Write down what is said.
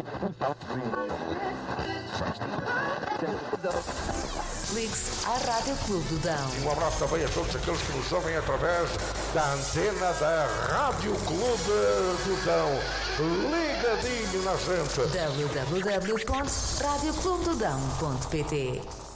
Ligue-se à Rádio Clube do Dão. Um abraço também a todos aqueles que nos ouvem através da antena da Rádio Clube do Dão. Ligadinho na gente. www.radioclubedodão.pt